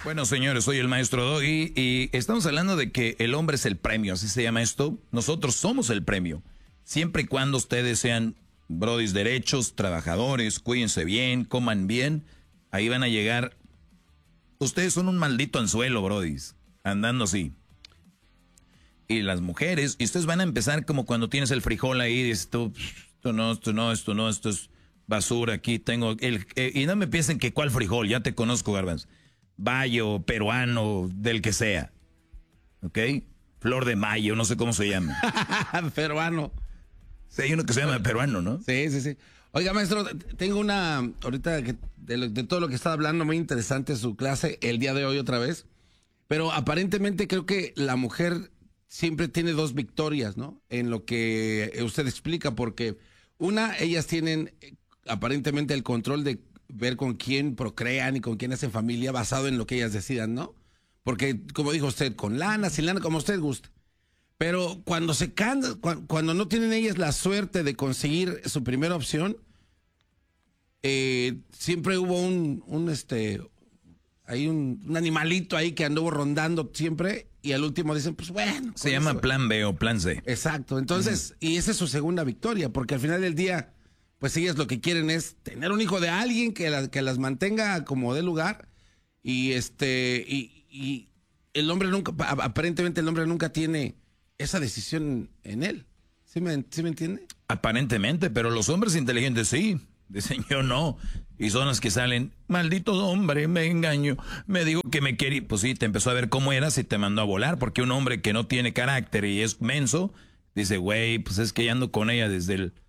Bueno, señores, soy el maestro Doggy y estamos hablando de que el hombre es el premio, así se llama esto. Nosotros somos el premio. Siempre y cuando ustedes sean brodis derechos, trabajadores, cuídense bien, coman bien, ahí van a llegar. Ustedes son un maldito anzuelo, brodis, andando así. Y las mujeres, y ustedes van a empezar como cuando tienes el frijol ahí, dices tú, esto es basura, aquí tengo y no me piensen que cuál frijol, ya te conozco, Garbanzo. Bayo, peruano, del que sea. ¿Ok? Flor de mayo, no sé cómo se llama. Peruano. Sí, hay uno que se llama peruano, ¿no? Sí. Oiga, maestro, tengo ahorita de todo lo que está hablando, muy interesante su clase el día de hoy otra vez. Pero aparentemente creo que la mujer siempre tiene dos victorias, ¿no? En lo que usted explica, porque ellas tienen aparentemente el control de ver con quién procrean y con quién hacen familia basado en lo que ellas decidan, ¿no? Porque, como dijo usted, con lana, sin lana, como usted guste. Pero cuando se cansan, cuando no tienen ellas la suerte de conseguir su primera opción, siempre hubo un animalito ahí que anduvo rondando siempre y al último dicen, pues bueno. Se llama plan B o plan C. Exacto. Entonces, y esa es su segunda victoria, porque al final del día, pues ellas lo que quieren es tener un hijo de alguien que las mantenga como de lugar y el hombre aparentemente el hombre nunca tiene esa decisión en él. ¿Sí me entiende? Aparentemente, pero los hombres inteligentes sí. Dicen yo no. Y son las que salen, maldito hombre, me engañó, me dijo que me quería. Pues sí, te empezó a ver cómo eras y te mandó a volar, porque un hombre que no tiene carácter y es menso, dice, güey, pues es que ya ando con ella desde el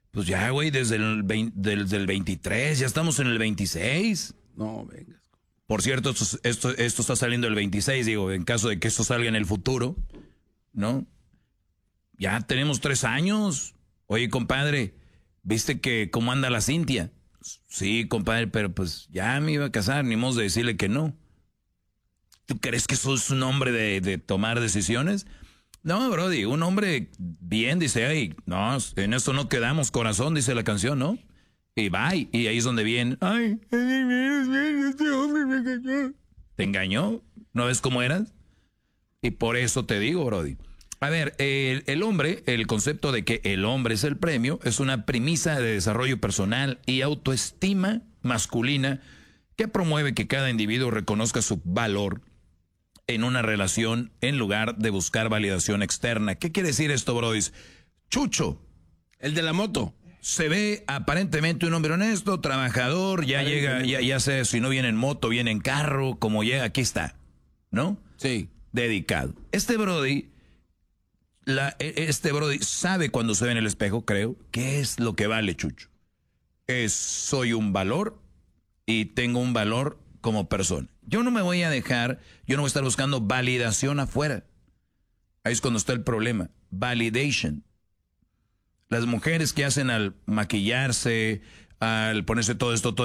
23, ya estamos en el 26. No, venga. Por cierto, esto está saliendo el 26, digo, en caso de que esto salga en el futuro, ¿no? Ya tenemos 3 años. Oye, compadre, ¿viste que cómo anda la Cintia? Sí, compadre, pero pues ya me iba a casar, ni modo de decirle que no. ¿Tú crees que sos un hombre de tomar decisiones? No, brody, un hombre bien dice, ay, no, en esto no quedamos, corazón, dice la canción, ¿no? Y bye, y ahí es donde viene, ay, este hombre me engañó. ¿Te engañó? ¿No ves cómo eras? Y por eso te digo, brody. A ver, el hombre, el concepto de que el hombre es el premio, es una premisa de desarrollo personal y autoestima masculina que promueve que cada individuo reconozca su valor en una relación en lugar de buscar validación externa. ¿Qué quiere decir esto, brodis? Chucho, el de la moto. Se ve aparentemente un hombre honesto, trabajador, ya llega, ya sé, si no viene en moto, viene en carro, como llega, aquí está, ¿no? Sí. Dedicado. Este brody sabe cuando se ve en el espejo, creo, qué es lo que vale, Chucho. Soy un valor y tengo un valor como persona. Yo no me voy a dejar, yo no voy a estar buscando validación afuera. Ahí es cuando está el problema. Validation. Las mujeres que hacen al maquillarse, al ponerse todo esto,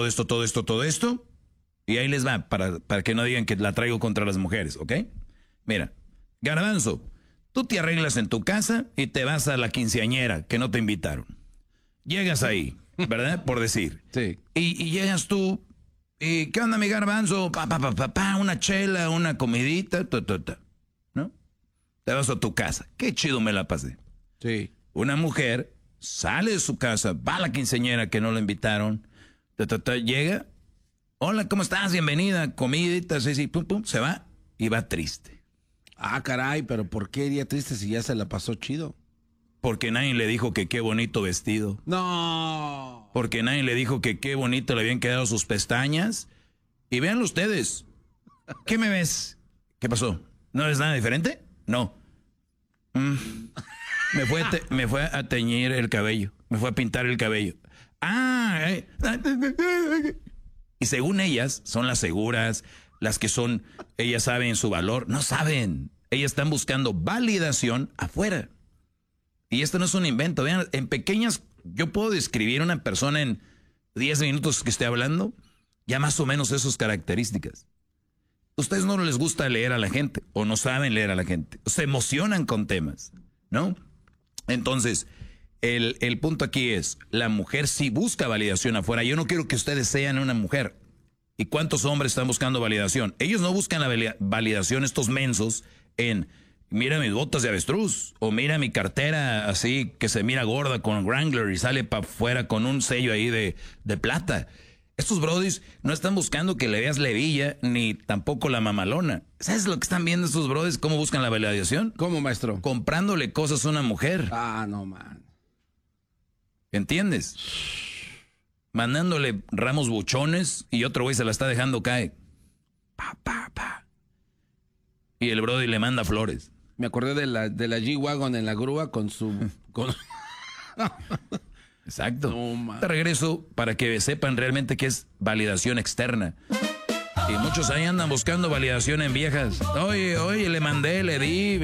y ahí les va, para que no digan que la traigo contra las mujeres, ¿ok? Mira, Garbanzo, tú te arreglas en tu casa y te vas a la quinceañera que no te invitaron. Llegas ahí, ¿verdad? Por decir. Sí. Y llegas tú, y ¿qué onda, mi Garbanzo? Una chela, una comidita, ¿no? Te vas a tu casa. Qué chido me la pasé. Sí. Una mujer sale de su casa, va a la quinceañera que no la invitaron, llega, hola, ¿cómo estás? Bienvenida, comidita, sí, pum, se va y va triste. Ah, caray, pero ¿por qué iría triste si ya se la pasó chido? Porque nadie le dijo que qué bonito vestido. No. Porque nadie le dijo que qué bonito le habían quedado sus pestañas. Y véanlo ustedes. ¿Qué me ves? ¿Qué pasó? ¿No ves nada diferente? No. Me fue a teñir el cabello. Me fue a pintar el cabello. Y según ellas, son las seguras, las que son, ellas saben su valor. No saben. Ellas están buscando validación afuera. Y esto no es un invento. Vean, en pequeñas, yo puedo describir a una persona en 10 minutos que esté hablando, ya más o menos esas características. Ustedes no les gusta leer a la gente, o no saben leer a la gente. Se emocionan con temas, ¿no? Entonces, el punto aquí es, la mujer sí busca validación afuera. Yo no quiero que ustedes sean una mujer. ¿Y cuántos hombres están buscando validación? Ellos no buscan la validación, estos mensos, en mira mis botas de avestruz, o mira mi cartera así que se mira gorda con Wrangler y sale para afuera con un sello ahí de plata. Estos brodis no están buscando que le veas la hebilla ni tampoco la mamalona. ¿Sabes lo que están viendo estos brodis? ¿Cómo buscan la validación? ¿Cómo, maestro? Comprándole cosas a una mujer. Ah, no, man. ¿Entiendes? Mandándole ramos buchones y otro güey se la está dejando caer. Pa, pa, pa. Y el brody le manda flores. Me acordé de la G-Wagon en la grúa con su... Exacto. No, te regreso para que sepan realmente qué es validación externa. Y muchos ahí andan buscando validación en viejas. Oye, le mandé, le di...